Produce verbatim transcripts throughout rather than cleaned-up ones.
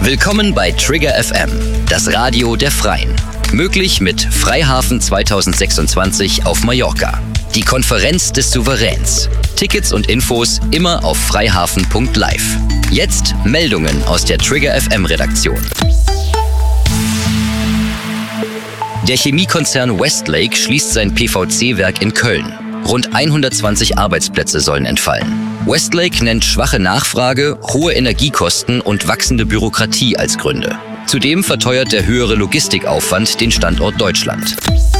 Willkommen bei Trigger F M, das Radio der Freien. Möglich mit Freihafen zweitausendsechsundzwanzig auf Mallorca. Die Konferenz des Souveräns. Tickets und Infos immer auf freihafen punkt live. Jetzt Meldungen aus der Trigger F M-Redaktion. Der Chemiekonzern Westlake schließt sein P V C-Werk in Köln. Rund hundertzwanzig Arbeitsplätze sollen entfallen. Westlake nennt schwache Nachfrage, hohe Energiekosten und wachsende Bürokratie als Gründe. Zudem verteuert der höhere Logistikaufwand den Standort Deutschland.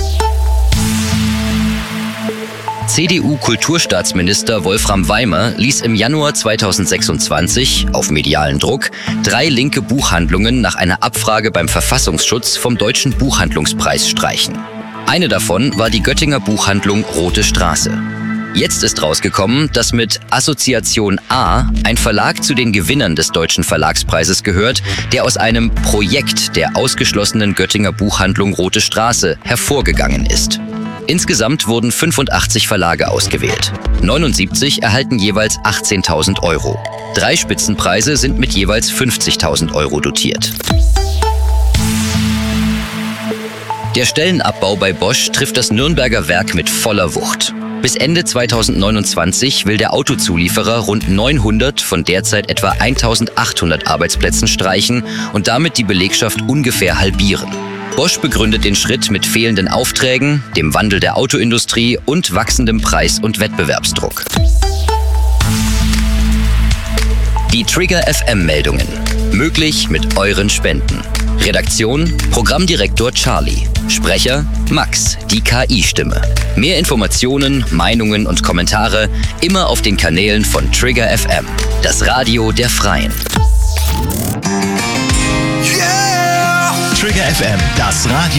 C D U-Kulturstaatsminister Wolfram Weimer ließ im Januar zweitausendsechsundzwanzig auf medialen Druck drei linke Buchhandlungen nach einer Abfrage beim Verfassungsschutz vom Deutschen Buchhandlungspreis streichen. Eine davon war die Göttinger Buchhandlung Rote Straße. Jetzt ist rausgekommen, dass mit Assoziation A ein Verlag zu den Gewinnern des Deutschen Verlagspreises gehört, der aus einem Projekt der ausgeschlossenen Göttinger Buchhandlung Rote Straße hervorgegangen ist. Insgesamt wurden fünfundachtzig Verlage ausgewählt. neunundsiebzig erhalten jeweils achtzehntausend Euro. Drei Spitzenpreise sind mit jeweils fünfzigtausend Euro dotiert. Der Stellenabbau bei Bosch trifft das Nürnberger Werk mit voller Wucht. Bis Ende zweitausendneunundzwanzig will der Autozulieferer rund neunhundert von derzeit etwa eintausendachthundert Arbeitsplätzen streichen und damit die Belegschaft ungefähr halbieren. Bosch begründet den Schritt mit fehlenden Aufträgen, dem Wandel der Autoindustrie und wachsendem Preis- und Wettbewerbsdruck. Die Trigger F M-Meldungen. Möglich mit euren Spenden. Redaktion: Programmdirektor Charlie. Sprecher: Max, die K I-Stimme. Mehr Informationen, Meinungen und Kommentare immer auf den Kanälen von Trigger F M, das Radio der Freien. Yeah! Trigger F M, das Radio.